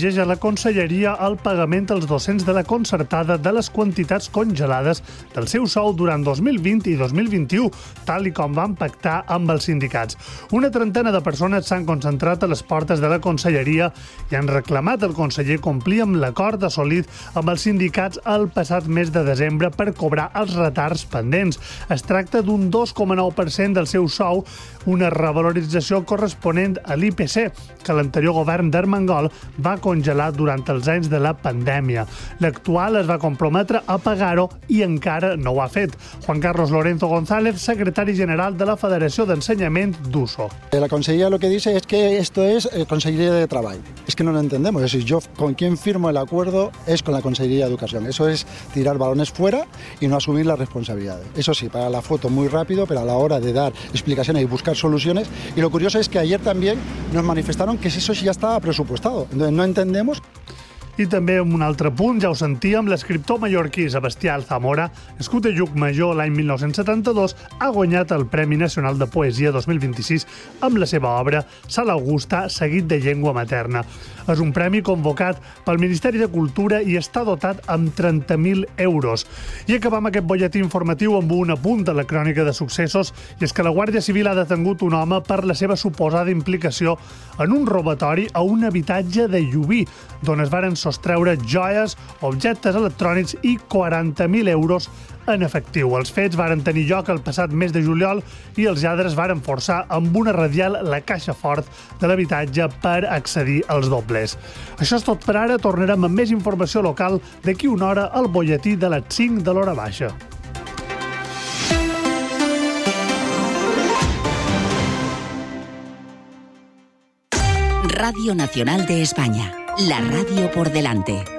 exigeix a la Conselleria el pagament als docents de la concertada de les quantitats congelades del seu sou durant 2020 i 2021, tal i com van pactar amb els sindicats. Una trentena de persones s'han concentrat a les portes de la Conselleria i han reclamat al conseller complir amb l'acord assolit amb els sindicats el passat mes de desembre per cobrar els retards pendents. Es tracta d'un 2,9% del seu sou, una revalorització corresponent a l'IPC, que l'anterior govern d'Armengol va congelar durant els anys de la pandèmia. L'actual es va comprometre a pagar-ho i encara no ho ha fet. Juan Carlos Lorenzo González, secretari general de la Federació d'Ensenyament d'USO. La Consellería lo que dice es que esto es Consellería de Trabajo. Es que no lo entendemos. Es decir, yo con quien firmo el acuerdo es con la Consellería de Educación. Eso es tirar balones fuera y no asumir las responsabilidades. Eso sí, para la foto muy rápido, pero a la hora de dar explicaciones y buscar soluciones. Y lo curioso es que ayer también nos manifestaron que eso ya estaba presupuestado. Entonces no entendemos. I també en un altre punt, ja ho sentíem, l'escriptor mallorquí Sebastià Alzamora, nascut a Llucmajor l'any 1972, ha guanyat el Premi Nacional de Poesia 2026 amb la seva obra Sal Augusta, seguit de llengua materna. És un premi convocat pel Ministeri de Cultura i està dotat amb 30.000 euros. I acabam aquest butlletí informatiu amb un apunt de la crònica de successos, i és que la Guàrdia Civil ha detengut un home per la seva suposada implicació en un robatori a un habitatge de Llubí, d'on es varen sostreure joies, objectes electrònics i 40.000 euros en efectiu. Els fets varen tenir lloc el passat mes de juliol i els lladres varen forçar amb una radial la caixa fort de l'habitatge per accedir als dobles. Això és tot per ara. Tornarem amb més informació local d'aquí una hora al butlletí de les 5 de l'hora baixa. Radio Nacional de España. La radio por delante.